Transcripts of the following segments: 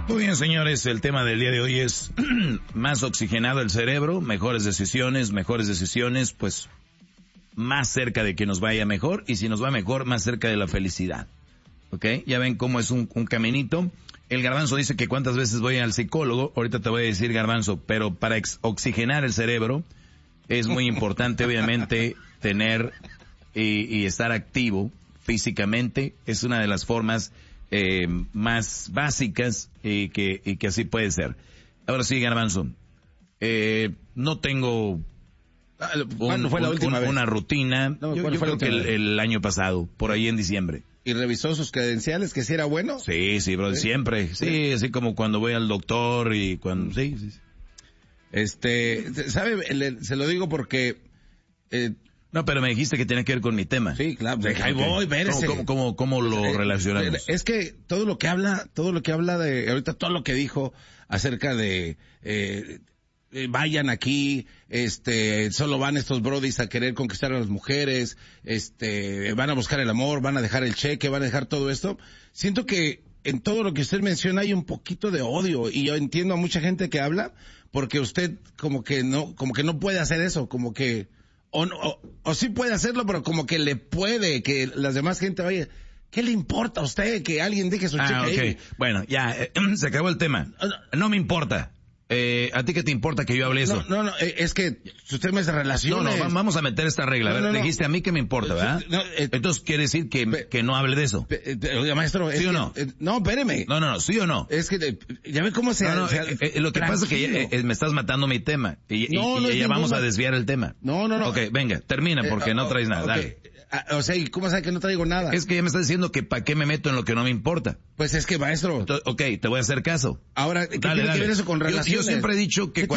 Muy bien, señores, el tema del día de hoy es más oxigenado el cerebro, mejores decisiones, pues más cerca de que nos vaya mejor, y si nos va mejor, más cerca de la felicidad. ¿Ok? Ya ven cómo es un caminito. El Garbanzo dice que cuántas veces voy al psicólogo. Ahorita te voy a decir, Garbanzo, pero para oxigenar el cerebro es muy importante, obviamente, tener y estar activo físicamente. Es una de las formas más básicas y que así puede ser. Ahora sí, Garbanzo, no tengo ¿Cuándo fue la última vez? una rutina. No, yo creo que el año pasado, por ahí en diciembre. ¿Y revisó sus credenciales, que si era bueno? Sí, bro, ¿sí? Siempre. Sí, así como cuando voy al doctor y cuando... Sí. ¿Sabe? Se lo digo porque... No, pero me dijiste que tenía que ver con mi tema. Sí, claro. Ahí voy, espérese. ¿Cómo lo relacionamos? Es que todo lo que habla de... Ahorita todo lo que dijo acerca de... vayan aquí, solo van estos brodis a querer conquistar a las mujeres, van a buscar el amor, van a dejar el cheque, van a dejar todo esto. Siento que en todo lo que usted menciona hay un poquito de odio, y yo entiendo a mucha gente que habla porque usted como que no puede hacer eso, como que o sí puede hacerlo, pero como que le puede que las demás gente vaya. ¿Qué le importa a usted que alguien deje su cheque ahí? Bueno, ya, se acabó el tema. No me importa. ¿A ti qué te importa que yo hable eso? No, es que usted me hace relaciones. No, vamos a meter esta regla. A ver, dijiste a mí que me importa, ¿verdad? Entonces quiere decir que no hable de eso. Oiga, maestro, ¿sí o no? No, espéreme. No, ¿sí o no? Es que, ya ve cómo se... lo que pasa es que me estás matando mi tema. Y ya vamos a desviar el tema. No. Ok, venga, termina porque no traes nada, dale. O sea, ¿y cómo sabe que no traigo nada? Es que ya me estás diciendo que ¿para qué me meto en lo que no me importa? Pues es que, maestro... Entonces, ok, te voy a hacer caso. Ahora, ¿qué tiene que ver eso con relaciones? Yo siempre he dicho que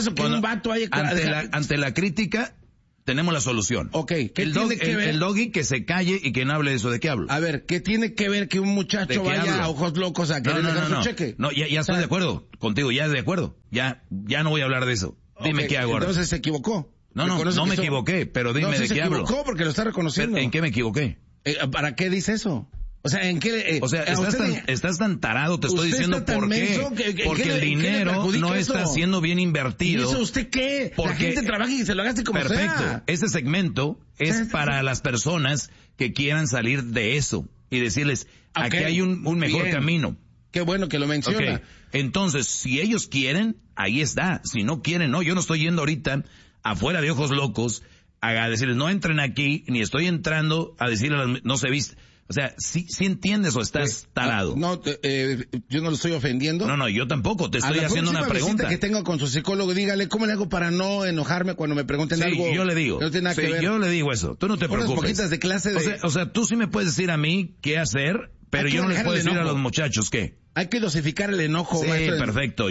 ante la crítica tenemos la solución. Ok, ¿qué tiene que ver? El doggy que se calle y que no hable de eso. ¿De qué hablo? A ver, ¿qué tiene que ver que un muchacho vaya a ojos locos a querer dejar su cheque? No, ya estoy de acuerdo contigo, ya de acuerdo. Ya no voy a hablar de eso. Dime qué hago ahora. Entonces se equivocó. No me equivoqué, pero dime de qué hablo. Se equivocó porque lo está reconociendo. ¿En qué me equivoqué? ¿Para qué dice eso? O sea, ¿en qué? Estás tan tarado, te estoy diciendo por qué. Porque el dinero no está siendo bien invertido. ¿Y eso usted qué? La gente trabaja y se lo gaste como sea. Perfecto. Este segmento es para las personas que quieran salir de eso y decirles, aquí hay un mejor camino. Qué bueno que lo menciona. Okay. Entonces, si ellos quieren, ahí está. Si no quieren, no. Yo no estoy yendo ahorita afuera de ojos locos a decirles, no entren aquí, ni estoy entrando a decirles, no se viste. O sea, ¿sí entiendes o estás tarado? Yo no lo estoy ofendiendo. No, yo tampoco, te estoy haciendo una pregunta. Que tengo con su psicólogo, dígale, ¿cómo le hago para no enojarme cuando me pregunten algo? Sí, yo le digo. No tiene nada que ver. Yo le digo eso, tú no te preocupes. Unas poquitas de clase de... O sea, tú sí me puedes decir a mí qué hacer, pero yo no les puedo decir a los muchachos qué. Hay que dosificar el enojo. Sí, maestro. Perfecto.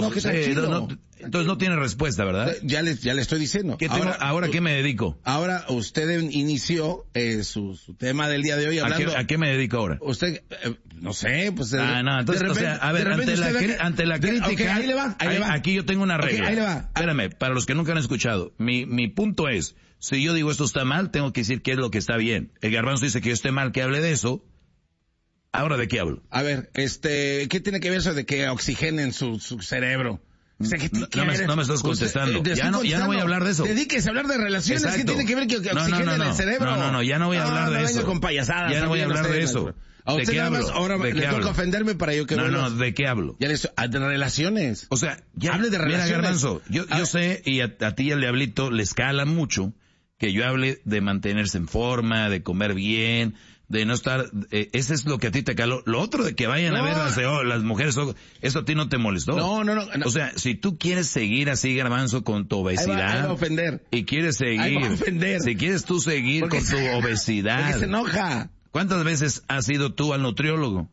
Entonces no tiene respuesta, ¿verdad? Ya le estoy diciendo. Ahora ¿qué me dedico? Ahora usted inició su tema del día de hoy hablando... ¿A qué me dedico ahora? Usted, no sé, pues... entonces, repente, o sea, a ver, ante la crítica... Okay, ahí le va. Aquí yo tengo una regla. Ahí le va. Espérame, para los que nunca han escuchado, mi punto es, si yo digo esto está mal, tengo que decir qué es lo que está bien. El Garbanzo dice que yo esté mal, que hable de eso. ¿Ahora de qué hablo? A ver, ¿qué tiene que ver eso de que oxigenen su cerebro? O sea, no me estás contestando. Ya no voy a hablar de eso. Dedíquese a hablar de relaciones. Exacto. ¿Qué tiene que ver que oxigenen el cerebro? No, ya no voy a hablar de eso. Con payasadas. Ya no voy a hablar de eso. A usted nada más, ahora le toca ofenderme para yo que... ¿de qué hablo? Ya de relaciones. O sea, ya hable de relaciones. Mira, Garbanzo, yo sé, y a ti y al Diablito le escala mucho que yo hable de mantenerse en forma, de comer bien, de no estar, ese es lo que a ti te caló. Lo otro de que vayan a ver las mujeres, eso a ti no te molestó. No. O sea, si tú quieres seguir así, Garbanzo, con tu obesidad. Ahí va a ofender. Y quieres seguir. Ahí va a ofender. Si quieres tú seguir con tu obesidad. Porque se enoja. ¿Cuántas veces has ido tú al nutriólogo?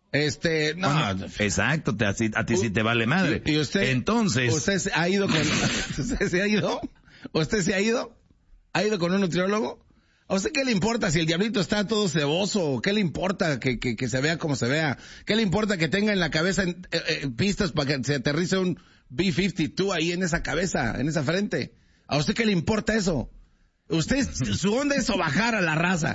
No. Exacto, a ti sí te vale madre. ¿Y usted? Entonces. ¿Usted se ha ido con, ¿usted se ha ido? ¿Usted se ha ido? ¿Ha ido con un nutriólogo? ¿A usted qué le importa si el Diablito está todo ceboso? ¿Qué le importa que se vea como se vea? ¿Qué le importa que tenga en la cabeza pistas para que se aterrice un B-52 ahí en esa cabeza, en esa frente? ¿A usted qué le importa eso? Su onda es sobajar a la raza.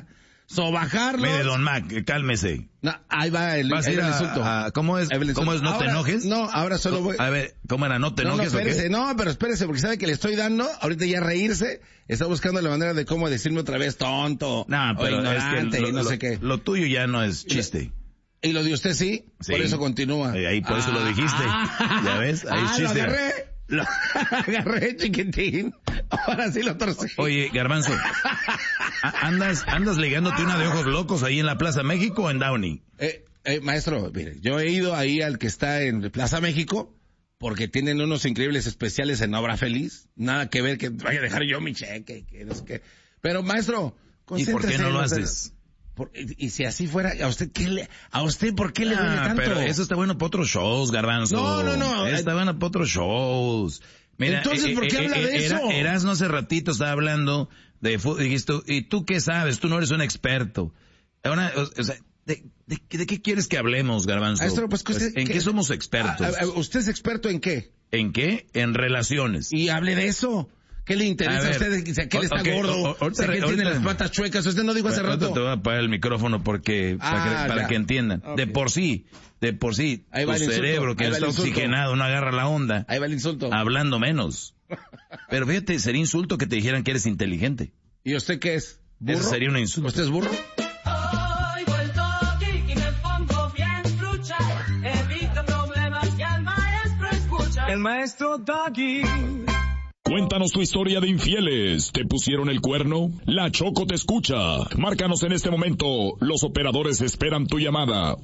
sobajarlos. Mire, don Mac, cálmese. No, ahí va el insulto. ¿Cómo es? ¿Cómo es? ¿No te enojes? No, ahora solo voy. A ver, ¿cómo era? ¿No te enojes o qué? No, pero espérese, porque sabe que le estoy dando, ahorita ya reírse, está buscando la manera de cómo decirme otra vez tonto, o ignorante, y no sé qué. Lo tuyo ya no es chiste. ¿Y lo de usted sí? Por eso continúa. Ahí por eso lo dijiste. ¿Ya ves? Ahí es chiste. Lo agarré, chiquitín. Ahora sí lo torcí. Oye, Garbanzo, ¿andas ligándote una de ojos locos ahí en la Plaza México o en Downey? Maestro, mire, yo he ido ahí al que está en Plaza México porque tienen unos increíbles especiales en Obra Feliz. Nada que ver que vaya a dejar yo mi cheque, que no sé qué. Pero, maestro, ¿y por qué no lo haces? Y si así fuera, ¿a usted por qué le duele tanto? Pero eso está bueno para otros shows, Garbanzo. No. Está bueno para otros shows. Mira, entonces, ¿por qué habla de eso? Erasmo hace ratito estaba hablando de fútbol, dijiste, ¿y tú qué sabes? Tú no eres un experto. Ahora, o sea, ¿de qué quieres que hablemos, Garbanzo? Maestro, pues, ¿En qué somos expertos? ¿Usted es experto en qué? ¿En qué? En relaciones. Y hable de eso. ¿Qué le interesa a usted? ¿Que él está gordo? ¿Que tiene las patas chuecas? Usted no dijo hace rato. Te voy a apagar el micrófono porque para que entiendan. Okay. De por sí, tu cerebro que está oxigenado no agarra la onda. Ahí va el insulto. Hablando menos. Pero fíjate, sería insulto que te dijeran que eres inteligente. ¿Y usted qué es? ¿Burro? Eso sería un insulto. ¿Usted es burro? Hoy vuelto aquí y me pongo bien trucha. Evito problemas y al maestro escucha. El maestro Doggy. Cuéntanos tu historia de infieles. ¿Te pusieron el cuerno? La Choco te escucha. Márcanos en este momento. Los operadores esperan tu llamada.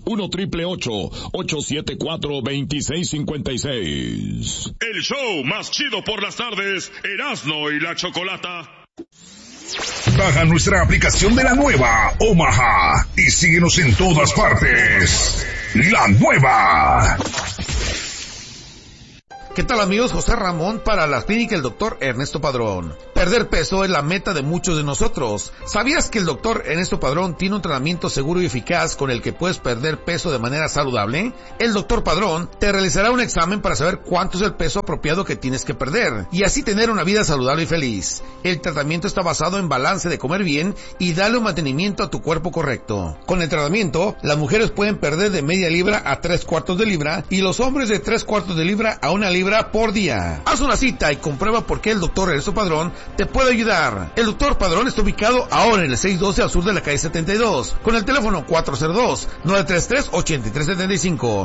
1-888-874-2656. El show más chido por las tardes. Erasmo y la Chocolata. Baja nuestra aplicación de la nueva Omaha y síguenos en todas partes. La nueva. ¿Qué tal, amigos? José Ramón para la clínica El Dr. Ernesto Padrón. Perder peso es la meta de muchos de nosotros. ¿Sabías que el Dr. Ernesto Padrón tiene un tratamiento seguro y eficaz con el que puedes perder peso de manera saludable? El Dr. Padrón te realizará un examen para saber cuánto es el peso apropiado que tienes que perder y así tener una vida saludable y feliz. El tratamiento está basado en balance de comer bien y darle un mantenimiento a tu cuerpo correcto. Con el tratamiento, las mujeres pueden perder de media libra a 3/4 de libra y los hombres de 3/4 de libra a 1 libra por día. Haz una cita y comprueba por qué el Dr. Ernesto Padrón te puede ayudar. El Dr. Padrón está ubicado ahora en el 612 al sur de la calle 72, con el teléfono 402-933-8375.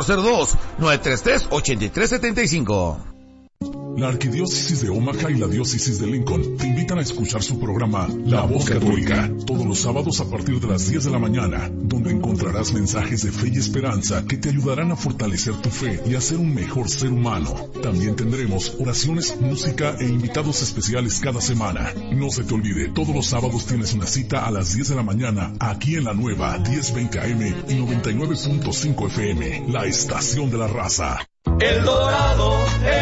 402-933-8375. La Arquidiócesis de Omaha y la Diócesis de Lincoln te invitan a escuchar su programa La Voz Católica, todos los sábados a partir de las 10 de la mañana, donde encontrarás mensajes de fe y esperanza que te ayudarán a fortalecer tu fe y a ser un mejor ser humano. También tendremos oraciones, música e invitados especiales cada semana. No se te olvide, todos los sábados tienes una cita a las 10 de la mañana, aquí en la nueva 1020 AM y 99.5 FM, la estación de la raza. El Dorado.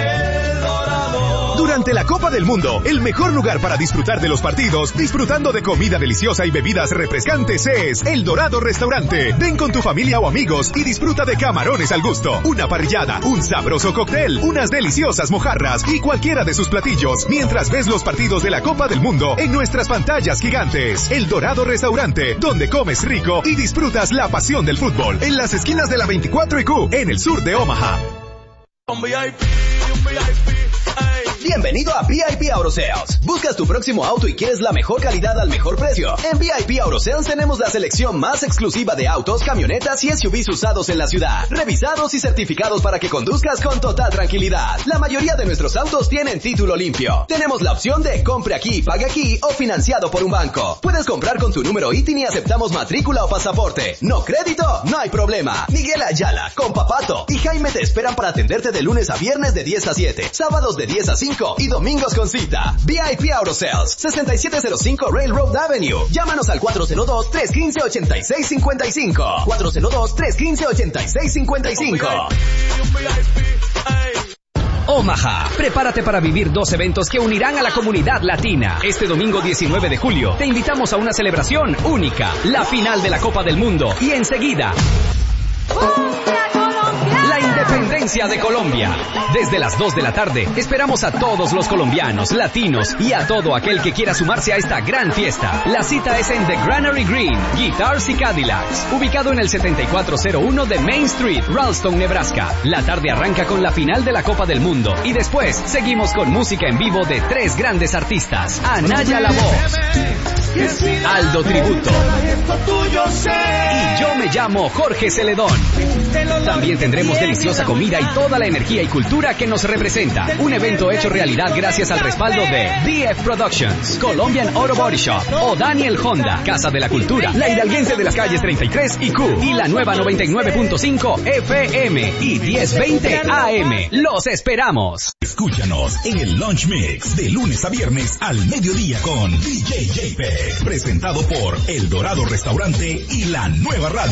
Durante la Copa del Mundo, el mejor lugar para disfrutar de los partidos, disfrutando de comida deliciosa y bebidas refrescantes es El Dorado Restaurante. Ven con tu familia o amigos y disfruta de camarones al gusto, una parrillada, un sabroso cóctel, unas deliciosas mojarras y cualquiera de sus platillos, mientras ves los partidos de la Copa del Mundo en nuestras pantallas gigantes. El Dorado Restaurante, donde comes rico y disfrutas la pasión del fútbol, en las esquinas de la 24 y Q, en el sur de Omaha. Un VIP. Bienvenido a VIP Auto Sales. ¿Buscas tu próximo auto y quieres la mejor calidad al mejor precio? En VIP Auto Sales tenemos la selección más exclusiva de autos, camionetas y SUVs usados en la ciudad, revisados y certificados para que conduzcas con total tranquilidad. La mayoría de nuestros autos tienen título limpio. Tenemos la opción de compre aquí, pague aquí o financiado por un banco. Puedes comprar con tu número ITIN y aceptamos matrícula o pasaporte. ¿No crédito? No hay problema. Miguel Ayala, Compapato y Jaime te esperan para atenderte de lunes a viernes de 10 a 7, sábados de 10 a 5 y domingos con cita. VIP Auto Sales, 6705 Railroad Avenue. Llámanos al 402-315-8655. 402-315-8655. Omaha, prepárate para vivir 2 eventos que unirán a la comunidad latina. Este domingo 19 de julio te invitamos a una celebración única, la final de la Copa del Mundo y enseguida la independencia provincia de Colombia. Desde las 2 de la tarde, esperamos a todos los colombianos, latinos y a todo aquel que quiera sumarse a esta gran fiesta. La cita es en The Granary Green, Guitars y Cadillacs, ubicado en el 7401 de Main Street, Ralston, Nebraska. La tarde arranca con la final de la Copa del Mundo y después seguimos con música en vivo de 3 grandes artistas: Anaya La Voz, Aldo Tributo y yo me llamo Jorge Celedón. También tendremos deliciosa comida y toda la energía y cultura que nos representa. Un evento hecho realidad gracias al respaldo de DF Productions, Colombian Auto Body Shop, o Daniel Honda, Casa de la Cultura, la hidalguense de las calles 33 y Q, y la nueva 99.5 FM y 1020 AM. ¡Los esperamos! Escúchanos en el Lunch Mix de lunes a viernes al mediodía con DJ JPEG, presentado por El Dorado Restaurante y la Nueva Radio.